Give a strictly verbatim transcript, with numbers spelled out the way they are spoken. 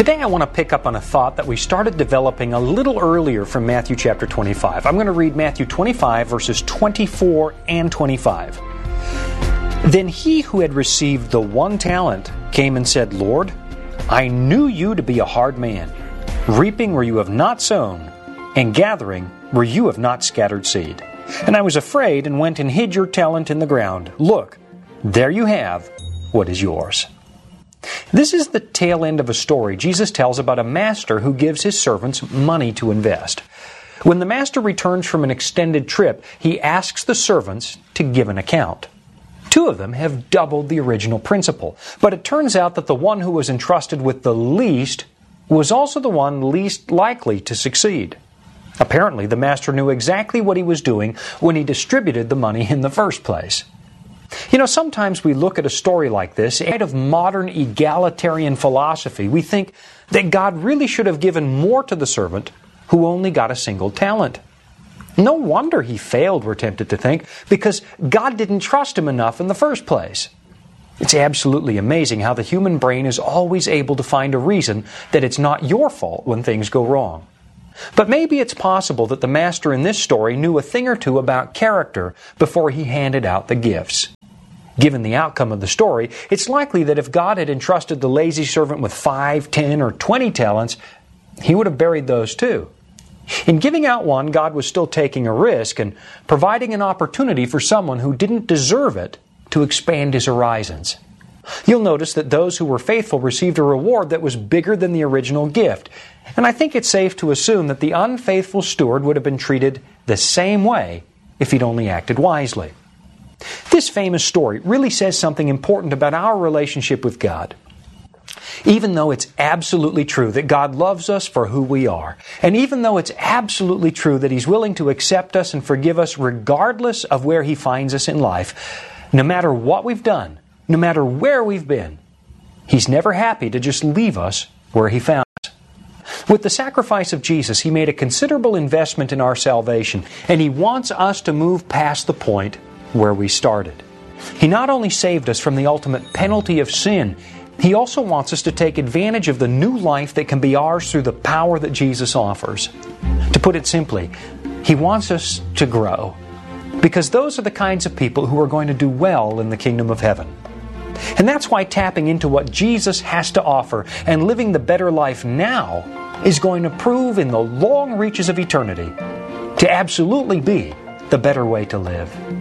Today I want to pick up on a thought that we started developing a little earlier from Matthew chapter twenty-five. I'm going to read Matthew twenty-five, verses twenty-four and twenty-five. Then he who had received the one talent came and said, Lord, I knew you to be a hard man, reaping where you have not sown, and gathering where you have not scattered seed. And I was afraid and went and hid your talent in the ground. Look, there you have what is yours. This is the tail end of a story Jesus tells about a master who gives his servants money to invest. When the master returns from an extended trip, he asks the servants to give an account. Two of them have doubled the original principal, but it turns out that the one who was entrusted with the least was also the one least likely to succeed. Apparently, the master knew exactly what he was doing when he distributed the money in the first place. You know, sometimes we look at a story like this, in light of modern egalitarian philosophy, we think that God really should have given more to the servant who only got a single talent. No wonder he failed, we're tempted to think, because God didn't trust him enough in the first place. It's absolutely amazing how the human brain is always able to find a reason that it's not your fault when things go wrong. But maybe it's possible that the master in this story knew a thing or two about character before he handed out the gifts. Given the outcome of the story, it's likely that if God had entrusted the lazy servant with five, ten, or twenty talents, he would have buried those too. In giving out one, God was still taking a risk and providing an opportunity for someone who didn't deserve it to expand his horizons. You'll notice that those who were faithful received a reward that was bigger than the original gift. And I think it's safe to assume that the unfaithful steward would have been treated the same way if he'd only acted wisely. This famous story really says something important about our relationship with God. Even though it's absolutely true that God loves us for who we are, and even though it's absolutely true that He's willing to accept us and forgive us regardless of where He finds us in life, no matter what we've done, no matter where we've been, He's never happy to just leave us where He found us. With the sacrifice of Jesus, He made a considerable investment in our salvation, and He wants us to move past the point where we started. He not only saved us from the ultimate penalty of sin, He also wants us to take advantage of the new life that can be ours through the power that Jesus offers. To put it simply, He wants us to grow, because those are the kinds of people who are going to do well in the kingdom of heaven. And that's why tapping into what Jesus has to offer and living the better life now is going to prove in the long reaches of eternity to absolutely be the better way to live.